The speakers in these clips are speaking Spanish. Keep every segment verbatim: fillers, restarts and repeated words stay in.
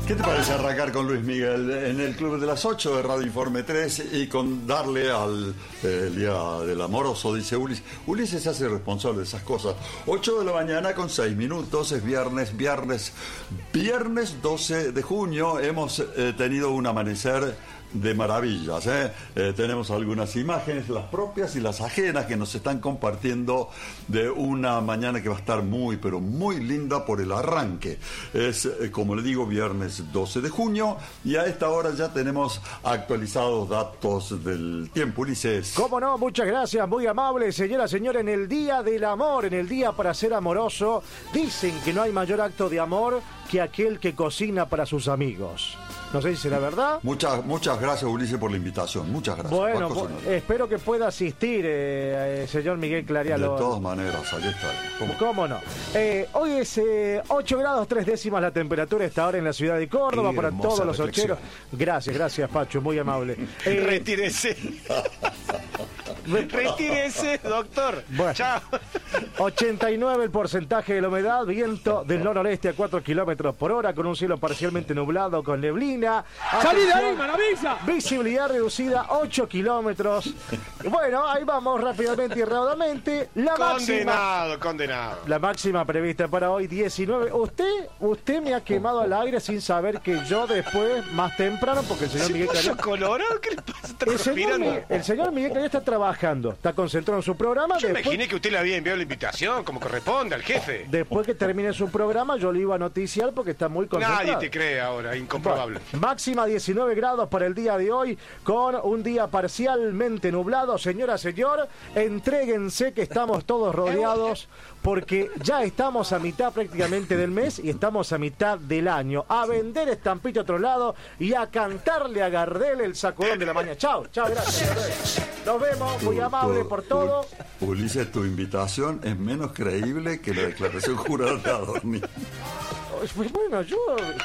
¿Qué te parece arrancar con Luis Miguel en el Club de las ocho de Radio Informe tres y con darle al eh, Día del Amoroso? Dice Ulises. Ulises se hace responsable de esas cosas. ocho de la mañana con seis minutos, es viernes, viernes, viernes doce de junio. Hemos eh, tenido un amanecer de maravillas, ¿eh? Eh, tenemos algunas imágenes, las propias y las ajenas, que nos están compartiendo de una mañana que va a estar muy, pero muy linda por el arranque. Es, eh, como le digo, viernes doce de junio, y a esta hora ya tenemos actualizados datos del tiempo. Ulises. ¿Cómo no? Muchas gracias, muy amable, señora, señora. En el Día del Amor, en el día para ser amoroso, dicen que no hay mayor acto de amor que aquel que cocina para sus amigos. No sé si será verdad. Muchas, muchas gracias, Ulises, por la invitación. Muchas gracias. Bueno, pues, espero que pueda asistir, eh, eh, señor Miguel Clarialo. De todas maneras, ahí está. ¿Cómo, ¿Cómo no? Eh, hoy es eh, ocho grados tres décimas la temperatura esta hora en la ciudad de Córdoba. Qué para todos los ocheros. Gracias, gracias, Pacho, muy amable. Eh, Retírese. Retírese, doctor. Bueno, chao. ochenta y nueve el porcentaje de la humedad, viento del noroeste a cuatro kilómetros por hora, con un cielo parcialmente nublado con neblina. ¡Salí de ahí, maravilla! Visibilidad reducida ocho kilómetros. Bueno, ahí vamos rápidamente y raudamente. La condenado, máxima, condenado. La máxima prevista para hoy, diecinueve. Usted, usted me ha quemado al aire sin saber que yo después, más temprano, porque el señor Miguel Clariano... colorado? ¿Qué le pasa? ¿Está el, señor Miguel, el señor Miguel Clariano está trabajando, está concentrado en su programa. Yo después, imaginé que usted le había enviado la invitación, como corresponde al jefe. Después que termine su programa, yo le iba a noticiar porque está muy concentrado. Nadie te cree ahora, incomprobable. Bueno, máxima diecinueve grados para el día de hoy, con un día parcialmente nublado. Señora, señor, entréguense que estamos todos rodeados, porque ya estamos a mitad prácticamente del mes y estamos a mitad del año. A vender estampita a otro lado y a cantarle a Gardel el sacudón de la mañana. Chao, chao, gracias. Nos vemos, muy amable por todo. Ulises, tu invitación es menos creíble que la declaración jurada de Adorni. Bueno, yo...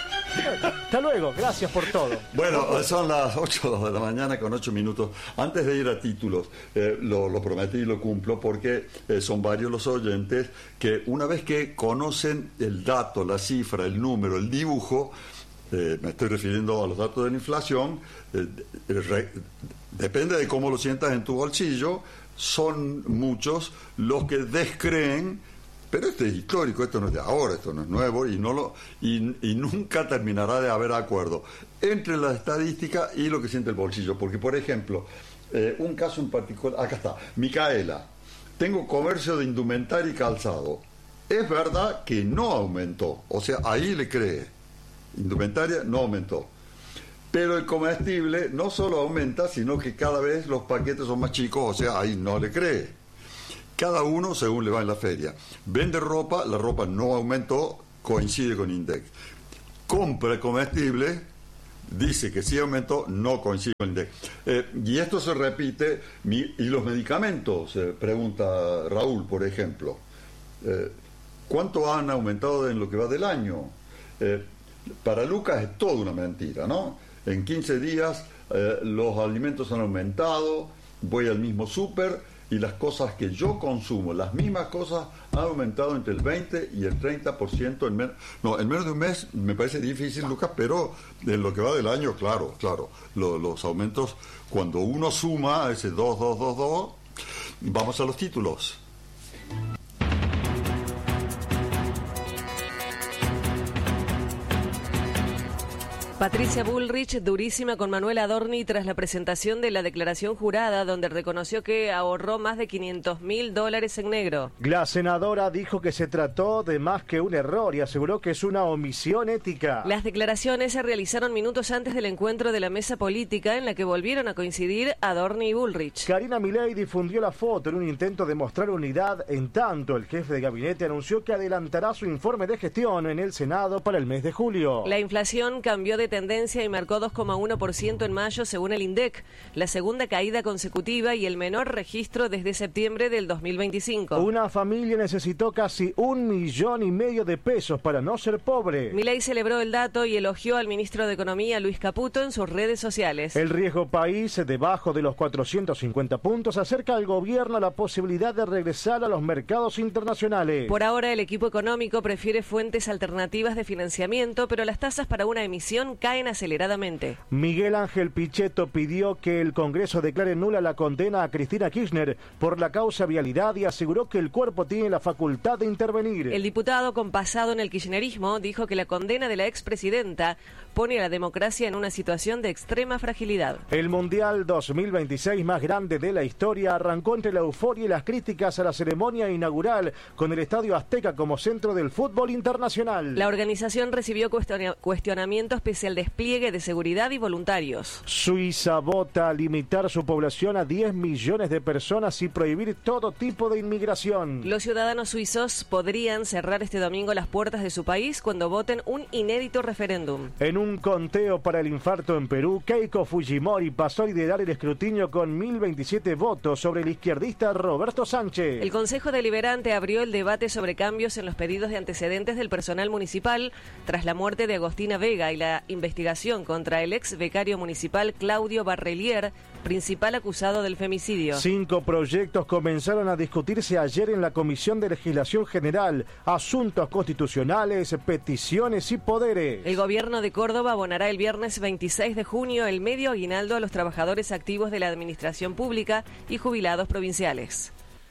Hasta luego, gracias por todo. Bueno, son las ocho de la mañana con ocho minutos. Antes de ir a títulos, eh, lo, lo prometí y lo cumplo, porque eh, son varios los oyentes que una vez que conocen el dato, la cifra, el número, el dibujo, eh, me estoy refiriendo a los datos de la inflación, eh, re, depende de cómo lo sientas en tu bolsillo, son muchos los que descreen. Pero esto es histórico, esto no es de ahora, esto no es nuevo, y no lo y, y nunca terminará de haber acuerdo entre la estadística y lo que siente el bolsillo. Porque, por ejemplo, eh, un caso en particular, acá está, Micaela, tengo comercio de indumentaria y calzado. Es verdad que no aumentó, o sea, ahí le cree, indumentaria no aumentó. Pero el comestible no solo aumenta, sino que cada vez los paquetes son más chicos, o sea, ahí no le cree. Cada uno según le va en la feria. Vende ropa, la ropa no aumentó, coincide con Index. Compra comestible, dice que sí aumentó, no coincide con Index. Eh, y esto se repite. Mi, ¿Y los medicamentos? Eh, pregunta Raúl, por ejemplo. Eh, ¿Cuánto han aumentado en lo que va del año? Eh, para Lucas es toda una mentira, ¿no? En quince días eh, los alimentos han aumentado, voy al mismo súper, y las cosas que yo consumo, las mismas cosas, han aumentado entre el veinte y el treinta por ciento en menos... No, en menos de un mes me parece difícil, Lucas, pero en lo que va del año, claro, claro. Lo, los aumentos, cuando uno suma ese dos, dos, dos, dos, vamos a los títulos. Patricia Bullrich, durísima con Manuel Adorni tras la presentación de la declaración jurada, donde reconoció que ahorró más de quinientos mil dólares en negro. La senadora dijo que se trató de más que un error y aseguró que es una omisión ética. Las declaraciones se realizaron minutos antes del encuentro de la mesa política, en la que volvieron a coincidir Adorni y Bullrich. Karina Milei difundió la foto en un intento de mostrar unidad. En tanto, el jefe de gabinete anunció que adelantará su informe de gestión en el Senado para el mes de julio. La inflación cambió de de tendencia y marcó dos coma uno por ciento en mayo según el INDEC, la segunda caída consecutiva y el menor registro desde septiembre del dos mil veinticinco. Una familia necesitó casi un millón y medio de pesos para no ser pobre. Milei celebró el dato y elogió al ministro de Economía, Luis Caputo, en sus redes sociales. El riesgo país, debajo de los cuatrocientos cincuenta puntos, acerca al gobierno a la posibilidad de regresar a los mercados internacionales. Por ahora, el equipo económico prefiere fuentes alternativas de financiamiento, pero las tasas para una emisión caen aceleradamente. Miguel Ángel Pichetto pidió que el Congreso declare nula la condena a Cristina Kirchner por la causa vialidad y aseguró que el cuerpo tiene la facultad de intervenir. El diputado, con pasado en el kirchnerismo, dijo que la condena de la expresidenta pone a la democracia en una situación de extrema fragilidad. El Mundial dos mil veintiséis más grande de la historia arrancó entre la euforia y las críticas a la ceremonia inaugural con el Estadio Azteca como centro del fútbol internacional. La organización recibió cuestiona- cuestionamientos pese al despliegue de seguridad y voluntarios. Suiza vota limitar su población a diez millones de personas y prohibir todo tipo de inmigración. Los ciudadanos suizos podrían cerrar este domingo las puertas de su país cuando voten un inédito referéndum. En un conteo para el infarto en Perú, Keiko Fujimori pasó a liderar el escrutinio con mil veintisiete votos sobre el izquierdista Roberto Sánchez. El Consejo Deliberante abrió el debate sobre cambios en los pedidos de antecedentes del personal municipal tras la muerte de Agostina Vega y la investigación contra el ex becario municipal Claudio Barrelier, principal acusado del femicidio. Cinco proyectos comenzaron a discutirse ayer en la Comisión de Legislación General, asuntos constitucionales, peticiones y poderes. El gobierno de Córdoba abonará el viernes veintiséis de junio el medio aguinaldo a los trabajadores activos de la administración pública y jubilados provinciales.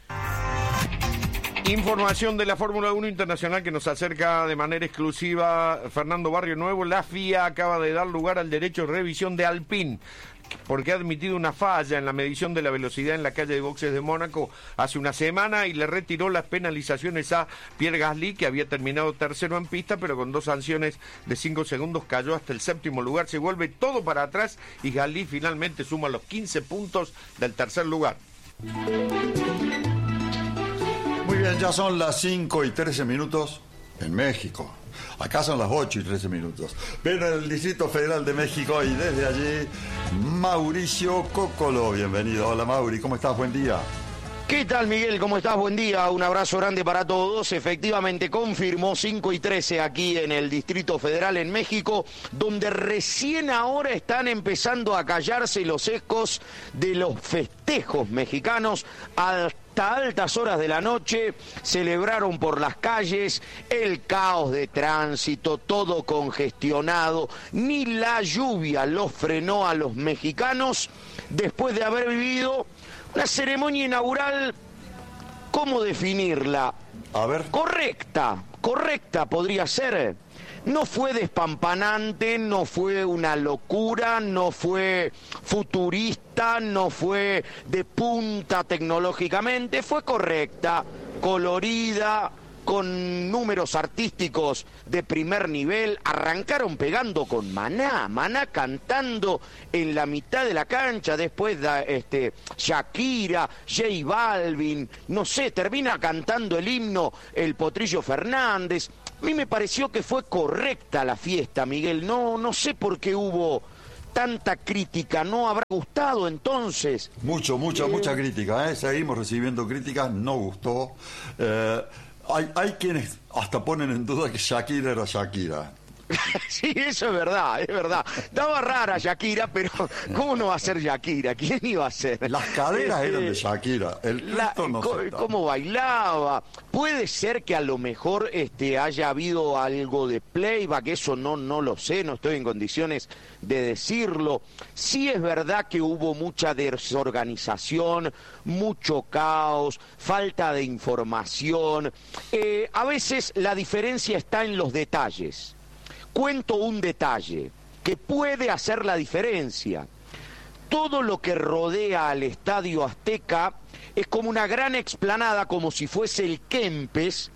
Información de la Fórmula uno Internacional que nos acerca de manera exclusiva Fernando Barrio Nuevo. La F I A acaba de dar lugar al derecho de revisión de Alpine, porque ha admitido una falla en la medición de la velocidad en la calle de boxes de Mónaco hace una semana y le retiró las penalizaciones a Pierre Gasly, que había terminado tercero en pista, pero con dos sanciones de cinco segundos cayó hasta el séptimo lugar. Se vuelve todo para atrás y Gasly finalmente suma los quince puntos del tercer lugar. Muy bien, ya son las cinco y trece minutos en México. Acá son las ocho y trece minutos. Pero en el Distrito Federal de México y desde allí, Mauricio Cocolo. Bienvenido. Hola, Mauri. ¿Cómo estás? Buen día. ¿Qué tal, Miguel? ¿Cómo estás? Buen día, un abrazo grande para todos. Efectivamente, confirmó cinco y trece aquí en el Distrito Federal en México, donde recién ahora están empezando a callarse los ecos de los festejos mexicanos. Hasta altas horas de la noche celebraron por las calles, el caos de tránsito, todo congestionado. Ni la lluvia los frenó a los mexicanos después de haber vivido la ceremonia inaugural. ¿Cómo definirla? A ver. Correcta, correcta podría ser. No fue despampanante, no fue una locura, no fue futurista, no fue de punta tecnológicamente, fue correcta, colorida, con números artísticos de primer nivel. Arrancaron pegando con Maná, Maná cantando en la mitad de la cancha, después da, este, Shakira, J Balvin, no sé, termina cantando el himno el Potrillo Fernández. A mí me pareció que fue correcta la fiesta, Miguel, no, no sé por qué hubo tanta crítica, ¿no habrá gustado entonces? Mucho, mucha, mucha crítica, ¿eh? Seguimos recibiendo críticas, no gustó. Eh, Hay, hay quienes hasta ponen en duda que Shakira era Shakira. Sí, eso es verdad, es verdad. Estaba rara Shakira, pero ¿cómo no va a ser Shakira? ¿Quién iba a ser? Las caderas Este, eran de Shakira, el la- resto no co- sé tanto. cómo bailaba. Puede ser que a lo mejor este, haya habido algo de playback, eso no, no lo sé, no estoy en condiciones de decirlo. Sí es verdad que hubo mucha desorganización, mucho caos, falta de información. Eh, a veces la diferencia está en los detalles. Cuento un detalle que puede hacer la diferencia. Todo lo que rodea al Estadio Azteca es como una gran explanada, como si fuese el Kempes,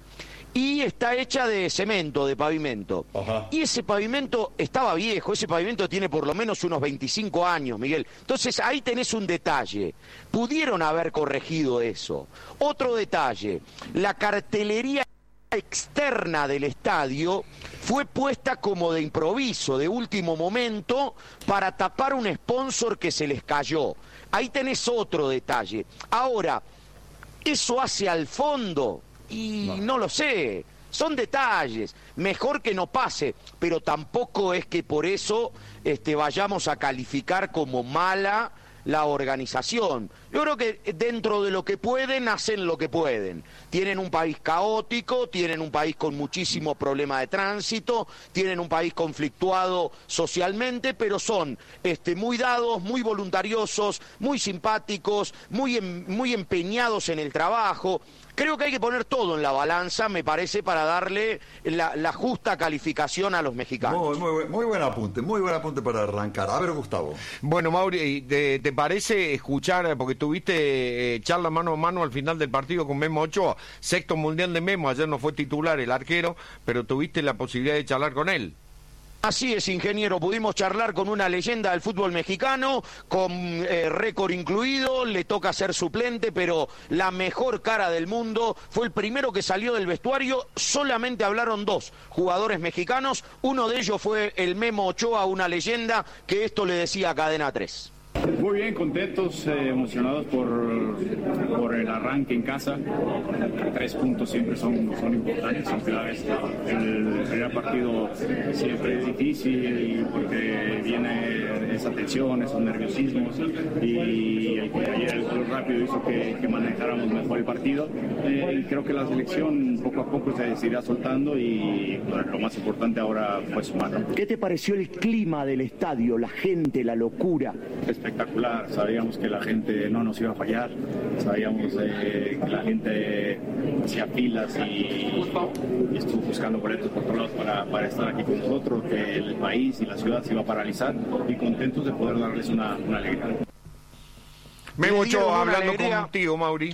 y está hecha de cemento, de pavimento. Ajá. Y ese pavimento estaba viejo, ese pavimento tiene por lo menos unos veinticinco años, Miguel. Entonces ahí tenés un detalle. Pudieron haber corregido eso. Otro detalle, la cartelería externa del estadio fue puesta como de improviso, de último momento, para tapar un sponsor que se les cayó. Ahí tenés otro detalle. Ahora, ¿eso hace al fondo? Y no, no lo sé. Son detalles, mejor que no pase, pero tampoco es que por eso este, vayamos a calificar como mala la organización. Yo creo que dentro de lo que pueden, hacen lo que pueden. Tienen un país caótico, tienen un país con muchísimos problemas de tránsito, tienen un país conflictuado socialmente, pero son este, muy dados, muy voluntariosos, muy simpáticos, muy, em, muy empeñados en el trabajo. Creo que hay que poner todo en la balanza, me parece, para darle la, la justa calificación a los mexicanos. Muy, muy, muy buen apunte, muy buen apunte para arrancar. A ver, Gustavo. Bueno, Mauri, ¿te, te parece escuchar, porque tuviste eh, charla mano a mano al final del partido con Memo Ochoa, sexto mundial de Memo, ayer no fue titular el arquero, pero tuviste la posibilidad de charlar con él? Así es, ingeniero, pudimos charlar con una leyenda del fútbol mexicano, con eh, récord incluido, le toca ser suplente, pero la mejor cara del mundo, fue el primero que salió del vestuario, solamente hablaron dos jugadores mexicanos, uno de ellos fue el Memo Ochoa, una leyenda, que esto le decía a Cadena tres. Muy bien, contentos, eh, emocionados por, por el arranque en casa. Tres puntos siempre son, son importantes, aunque la vez el primer partido siempre es difícil porque viene esa tensión, esos nerviosismos y el que ayer el gol rápido hizo que, que manejáramos mejor el partido. Eh, y creo que la selección poco a poco se irá soltando y bueno, lo más importante ahora fue sumar. ¿Qué te pareció el clima del estadio, la gente, la locura? Espectacular, sabíamos que la gente no nos iba a fallar, sabíamos eh, que la gente hacía filas y, y estuvo buscando boletos por todos lados para, para estar aquí con nosotros, que el país y la ciudad se iba a paralizar y contentos de poder darles una, una alegría. Memo Ochoa hablando contigo, Mauri.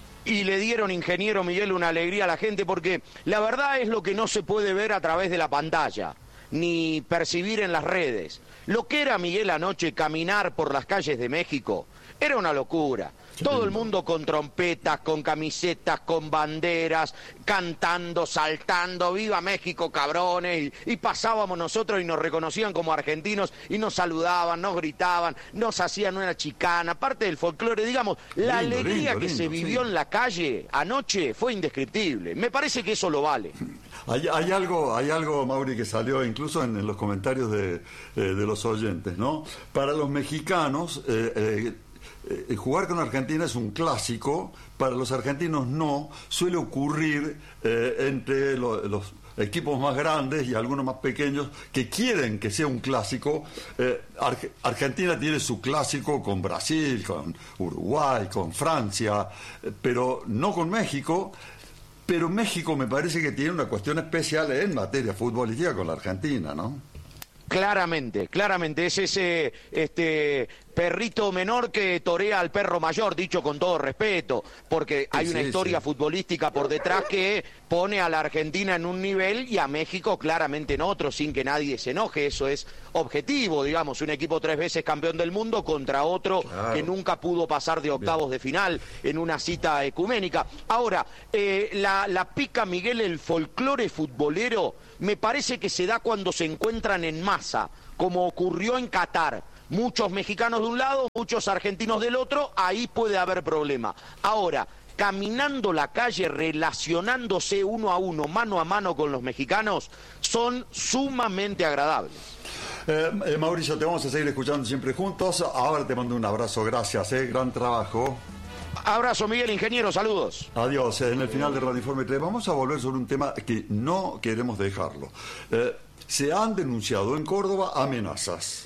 Y le dieron, ingeniero Miguel, una alegría a la gente porque la verdad es lo que no se puede ver a través de la pantalla ni percibir en las redes. Lo que era, Miguel, anoche caminar por las calles de México era una locura. Todo el mundo con trompetas, con camisetas, con banderas, cantando, saltando, ¡viva México, cabrones! Y, y pasábamos nosotros y nos reconocían como argentinos y nos saludaban, nos gritaban, nos hacían una chicana, parte del folclore, digamos, la lindo, alegría lindo, que lindo, se vivió sí. en la calle anoche fue indescriptible. Me parece que eso lo vale. Hay, hay algo, hay algo, Mauri, que salió incluso en, en los comentarios de, eh, de los oyentes, ¿no? Para los mexicanos, eh, eh, eh, jugar con Argentina es un clásico, para los argentinos no, suele ocurrir eh, entre lo, los equipos más grandes y algunos más pequeños que quieren que sea un clásico. Eh, Ar- Argentina tiene su clásico con Brasil, con Uruguay, con Francia, eh, pero no con México. Pero México me parece que tiene una cuestión especial en materia futbolística con la Argentina, ¿no? Claramente, claramente, es ese este perrito menor que torea al perro mayor, dicho con todo respeto, porque hay una sí, historia sí. futbolística por detrás que pone a la Argentina en un nivel y a México claramente en otro, sin que nadie se enoje, eso es objetivo, digamos, un equipo tres veces campeón del mundo contra otro claro. que nunca pudo pasar de octavos Bien. de final en una cita ecuménica. Ahora, eh, la, la pica, Miguel, el folclore futbolero, me parece que se da cuando se encuentran en masa, como ocurrió en Qatar. Muchos mexicanos de un lado, muchos argentinos del otro, ahí puede haber problema. Ahora, caminando la calle, relacionándose uno a uno, mano a mano con los mexicanos, son sumamente agradables. Eh, eh, Mauricio, te vamos a seguir escuchando siempre juntos. Ahora te mando un abrazo, gracias, eh, gran trabajo. Abrazo, Miguel, ingeniero, saludos. Adiós. En el final de Radio Informe tres vamos a volver sobre un tema que no queremos dejarlo. Eh, se han denunciado en Córdoba amenazas.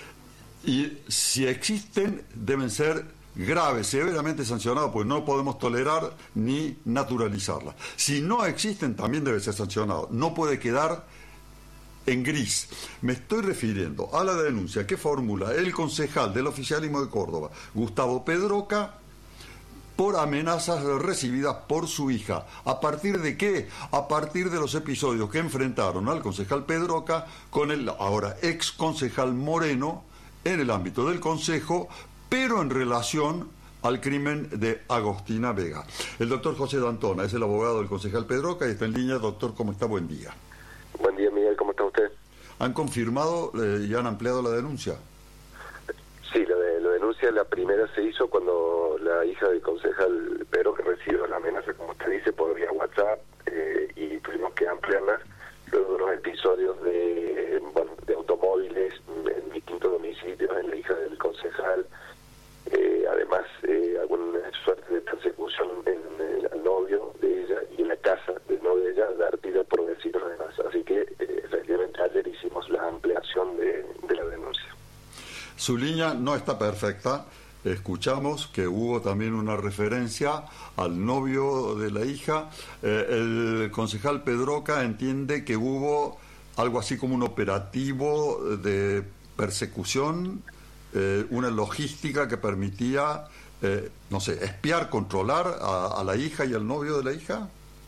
Y si existen, deben ser graves, severamente sancionadas, porque no podemos tolerar ni naturalizarlas. Si no existen, también debe ser sancionado. No puede quedar en gris. Me estoy refiriendo a la denuncia que formula el concejal del oficialismo de Córdoba, Gustavo Pedroca, por amenazas recibidas por su hija. ¿A partir de qué? A partir de los episodios que enfrentaron al concejal Pedroca con el ahora ex concejal Moreno en el ámbito del consejo, pero en relación al crimen de Agostina Vega. El doctor José D'Antona es el abogado del concejal Pedroca y está en línea. Doctor, ¿cómo está? Buen día. Buen día, Miguel, ¿cómo está usted? ¿Han confirmado eh, y han ampliado la denuncia? Sí, la, de, la denuncia, la primera se hizo cuando la hija del concejal Pedroca recibió la amenaza, como usted dice, por vía WhatsApp, eh, y tuvimos que ampliarla luego de unos episodios de, bueno, de automóviles en distintos domicilios en la hija del concejal. Eh, además, eh, alguna suerte de persecución en, en el novio de ella y en la casa del novio de ella, advertida por vecinos además. Así que, eh, efectivamente, ayer hicimos la ampliación de, de la denuncia. Su línea no está perfecta. Escuchamos que hubo también una referencia al novio de la hija. Eh, el concejal Pedroca entiende que hubo algo así como un operativo de persecución, eh, una logística que permitía, eh, no sé, espiar, controlar a, a la hija y al novio de la hija.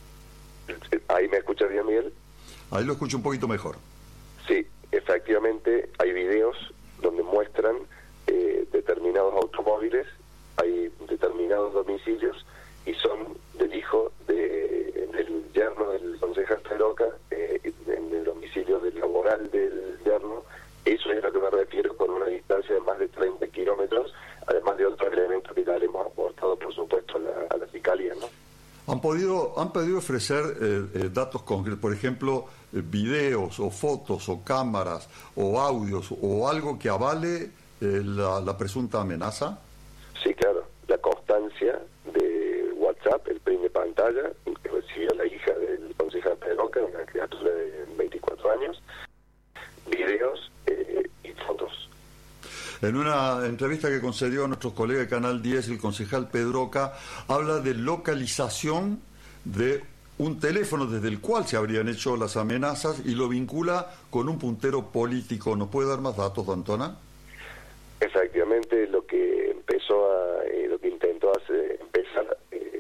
¿Ahí me escucha bien, Miguel? Ahí lo escucho un poquito mejor. Sí, efectivamente hay videos donde muestran eh, determinados automóviles, hay determinados domicilios y son del hijo de, del yerno del concejal Pedroca, eh, en el domicilio del laboral del yerno. Eso es a lo que me refiero, con una distancia de más de treinta kilómetros, además de otros elementos que ya le hemos aportado, por supuesto, a la, a la fiscalía, ¿no? Han podido, han podido ofrecer eh, eh, datos concretos, por ejemplo, eh, videos o fotos o cámaras o audios o algo que avale eh, la, la presunta amenaza. Sí, claro, la constancia de WhatsApp, el print de pantalla que recibió la hija del concejal Pedroca, una criatura de veinticuatro años, videos eh, y fotos. En una entrevista que concedió a nuestros colegas de Canal diez, el concejal Pedroca habla de localización de un teléfono desde el cual se habrían hecho las amenazas y lo vincula con un puntero político. ¿Nos puede dar más datos, D'Antona? Efectivamente, lo que empezó a, eh, lo que intentó hacer, empezar eh,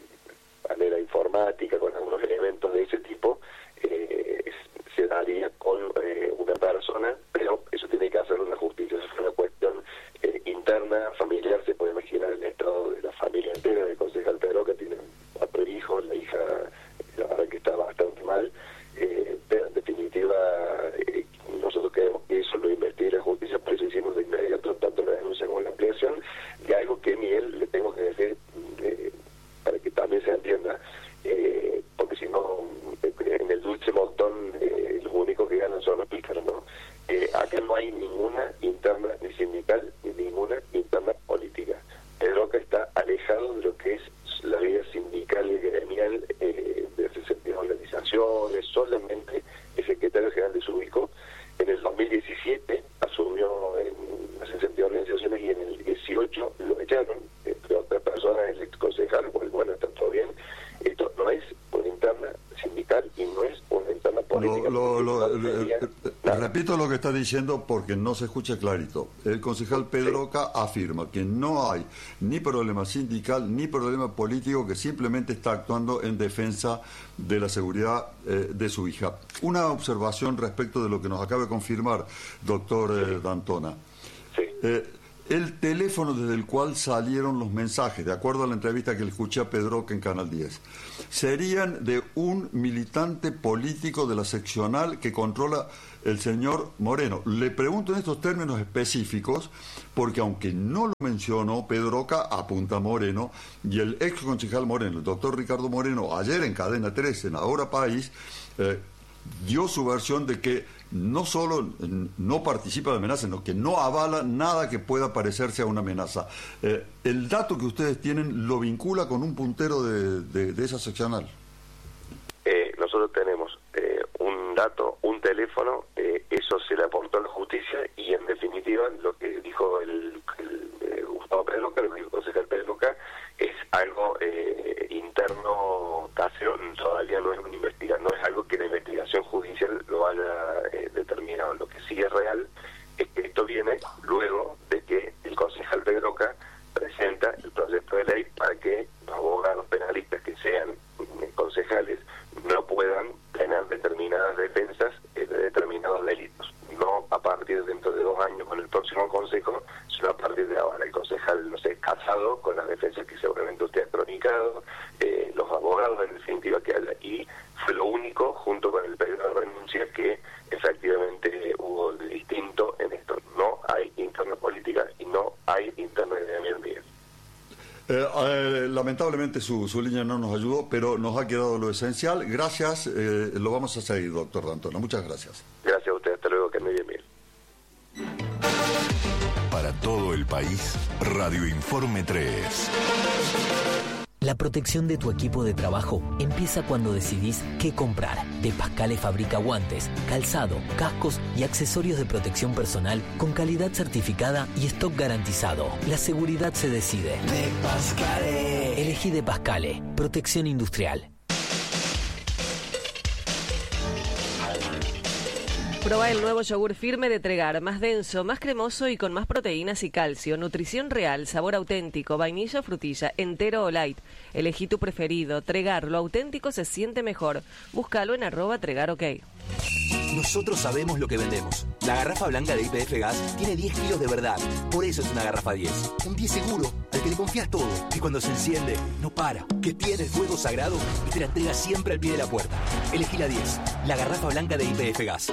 de manera informática, con algunos elementos de ese tipo, eh, se daría con eh, una persona, pero eso tiene que hacer una justicia. Eso fue una cuestión eh, interna, familiar. Se puede imaginar el estado de la familia entera del concejal Pedroca, tiene cuatro hijos, la hija, la verdad que está bastante mal, eh, pero en definitiva eh, nosotros creemos que eso lo investiga la justicia, por eso hicimos de inmediato tanto la denuncia como la ampliación. Y algo que, Miguel, le tengo que decir eh, para que también se entienda, eh, porque si no, en el dulce montón eh, los únicos que ganan son los pícaros, ¿no? Eh, acá no hay ninguna interna ni sindical ni ninguna interna política. Pedroca está alejado de lo que es la vida sindical y gremial, eh, de sesenta organizaciones. Solamente el secretario general de Subico en el dos mil diecisiete asumió en las sesenta organizaciones y en el dieciocho lo echaron, entre otras personas, el ex concejal. Bueno, está todo bien. Esto no es una interna sindical y no es una interna política. Lo, lo, lo, lo, eh, repito lo que está diciendo porque no se escucha clarito. El concejal Pedroca sí afirma que no hay ni problema sindical ni problema político, que simplemente está actuando en defensa de la seguridad eh, de su hija. Una observación respecto de lo que nos acaba de confirmar, doctor eh, D'Antona. Sí. Eh, el teléfono desde el cual salieron los mensajes, de acuerdo a la entrevista que le escuché a Pedroca en Canal diez, serían de un militante político de la seccional que controla el señor Moreno. Le pregunto en estos términos específicos porque, aunque no lo mencionó, Pedroca apunta a Moreno, y el ex concejal Moreno, el doctor Ricardo Moreno, ayer en Cadena trece, en Ahora País, eh, dio su versión de que no solo no participa de amenazas, sino que no avala nada que pueda parecerse a una amenaza. Eh, ¿El dato que ustedes tienen lo vincula con un puntero de, de, de esa seccional? Eh, nosotros tenemos eh, un dato, un teléfono, eh, eso se le aportó a la justicia y, en definitiva, lo que dijo el, el eh, Gustavo Pedroca, lo que dijo el concejal Pedroca, es algo eh, interno, casero. Todavía no es una investigación, no es algo que la investigación judicial lo haya eh, determinado. Lo que sí es real es que esto viene luego de que el concejal Pedroca presenta el proyecto de ley para que los abogados penalistas que sean eh, concejales no puedan tener determinadas defensas eh, de determinados delitos. No a partir de dentro de dos años con el próximo consejo, sino a partir de ahora. El concejal, no sé, casado con la eh, lamentablemente su, su línea no nos ayudó, pero nos ha quedado lo esencial. Gracias, eh, lo vamos a seguir, doctor D'Antona. Muchas gracias. Gracias a usted, hasta luego, que me bien, bien. Para todo el país, Radio Informe tres. La protección de tu equipo de trabajo empieza cuando decidís qué comprar. De Pascale fabrica guantes, calzado, cascos y accesorios de protección personal con calidad certificada y stock garantizado. La seguridad se decide. De Pascale. Elegí De Pascale. Protección industrial. Proba el nuevo yogur firme de Tregar, más denso, más cremoso y con más proteínas y calcio. Nutrición real, sabor auténtico, vainilla o frutilla, entero o light. Elegí tu preferido. Tregar, lo auténtico se siente mejor. Búscalo en arroba Tregar OK. Nosotros sabemos lo que vendemos. La garrafa blanca de Y P F Gas tiene diez kilos de verdad. Por eso es una garrafa diez. Un diez seguro, al que le confías todo. Que cuando se enciende, no para. Que tiene el fuego sagrado y te la entrega siempre al pie de la puerta. Elegí la diez. La garrafa blanca de Y P F Gas.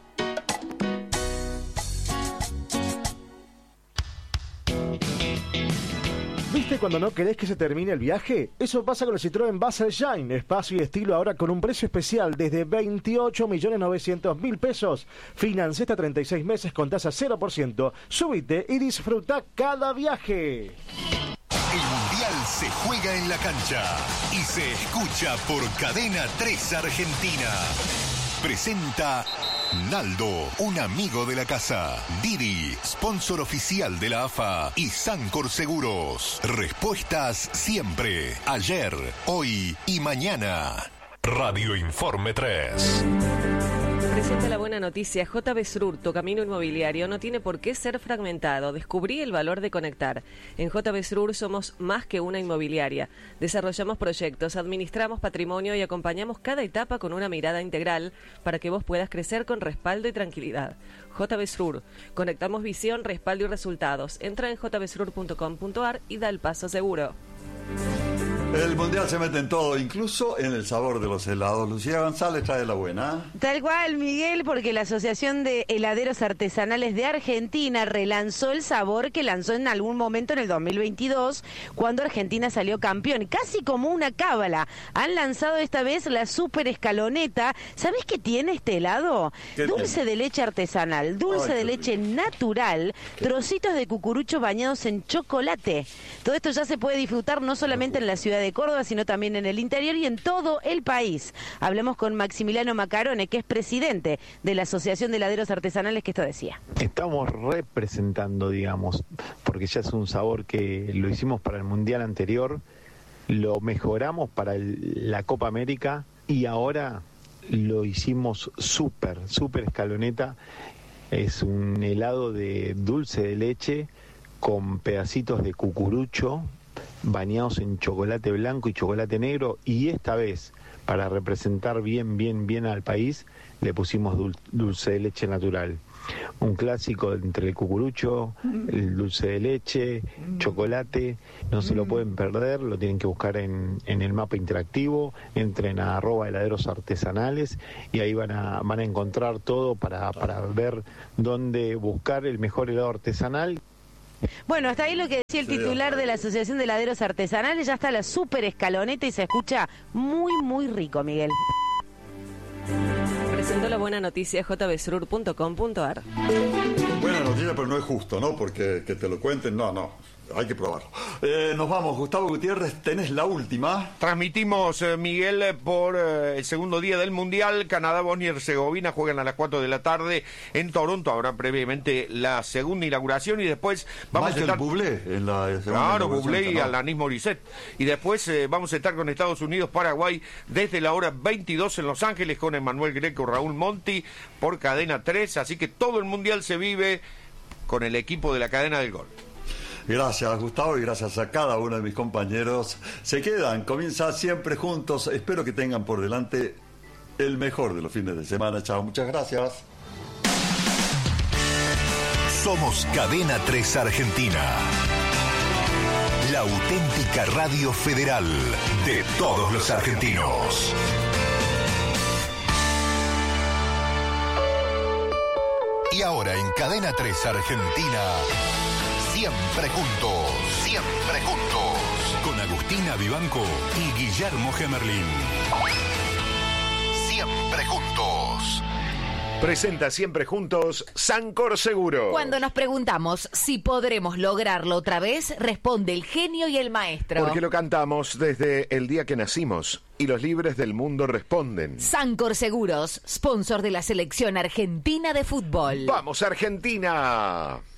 ¿Viste cuando no querés que se termine el viaje? Eso pasa con el Citroën Basel Shine, espacio y estilo ahora con un precio especial desde veintiocho millones novecientos mil pesos. Financia hasta treinta y seis meses con tasa cero por ciento. Subite y disfruta cada viaje. El Mundial se juega en la cancha y se escucha por Cadena tres Argentina. Presenta Naldo, un amigo de la casa. Didi, sponsor oficial de la A F A. Y Sancor Seguros. Respuestas siempre, ayer, hoy y mañana. Radio Informe tres. Presenta la buena noticia. J B Srur, tu camino inmobiliario no tiene por qué ser fragmentado. Descubrí el valor de conectar. En J B Srur somos más que una inmobiliaria. Desarrollamos proyectos, administramos patrimonio y acompañamos cada etapa con una mirada integral para que vos puedas crecer con respaldo y tranquilidad. J B Srur. Conectamos visión, respaldo y resultados. Entra en j b srur punto com punto a r y da el paso seguro. El Mundial se mete en todo, incluso en el sabor de los helados. Lucía González trae la buena. Tal cual, Miguel, porque la Asociación de Heladeros Artesanales de Argentina relanzó el sabor que lanzó en algún momento en el dos mil veintidós, cuando Argentina salió campeón. Casi como una cábala. Han lanzado esta vez la super escaloneta. ¿Sabés qué tiene este helado? Dulce tiene? de leche artesanal, dulce Ay, de leche rico. natural, ¿Qué? trocitos de cucurucho bañados en chocolate. Todo esto ya se puede disfrutar no solamente en la ciudad de Córdoba, sino también en el interior y en todo el país. Hablamos con Maximiliano Macarone, que es presidente de la Asociación de Heladeros Artesanales, que esto decía. Estamos representando, digamos, porque ya es un sabor que lo hicimos para el Mundial anterior, lo mejoramos para el, la Copa América y ahora lo hicimos súper, súper escaloneta. Es un helado de dulce de leche con pedacitos de cucurucho bañados en chocolate blanco y chocolate negro, y esta vez, para representar bien, bien, bien al país, le pusimos dul- dulce de leche natural. Un clásico entre el cucurucho, el dulce de leche, chocolate, no se lo pueden perder, lo tienen que buscar en, en el mapa interactivo, entren a arroba heladeros artesanales y ahí van a, van a encontrar todo para, para ver dónde buscar el mejor helado artesanal. Bueno, hasta ahí lo que decía el titular de la Asociación de Heladeros Artesanales. Ya está la super escaloneta y se escucha muy, muy rico, Miguel. Presento la buena noticia j b srur punto com punto a r. Buena noticia, pero no es justo, ¿no? Porque que te lo cuenten, no, no. Hay que probarlo. Eh, nos vamos, Gustavo Gutiérrez, tenés la última. Transmitimos, eh, Miguel, por eh, el segundo día del Mundial. Canadá, Bosnia y Herzegovina juegan a las cuatro de la tarde en Toronto. Habrá previamente la segunda inauguración y después vamos Michael a estar... Bublé en la segunda Claro, inauguración, Bublé y ¿no? Alanis Morissette. Y después eh, vamos a estar con Estados Unidos, Paraguay, desde la hora veintidós en Los Ángeles con Emanuel Greco, Raúl Monti, por Cadena tres. Así que todo el Mundial se vive con el equipo de la Cadena del Gol. Gracias, Gustavo, y gracias a cada uno de mis compañeros. Se quedan, comienza siempre juntos. Espero que tengan por delante el mejor de los fines de semana. Chao, muchas gracias. Somos Cadena tres Argentina. La auténtica radio federal de todos los argentinos. Y ahora en Cadena tres Argentina, siempre juntos, siempre juntos, con Agustina Vivanco y Guillermo Gemerlín. Siempre juntos. Presenta Siempre Juntos Sancor Seguro. Cuando nos preguntamos si podremos lograrlo otra vez, responde el genio y el maestro. Porque lo cantamos desde el día que nacimos y los libres del mundo responden. Sancor Seguros, sponsor de la selección argentina de fútbol. ¡Vamos, Argentina!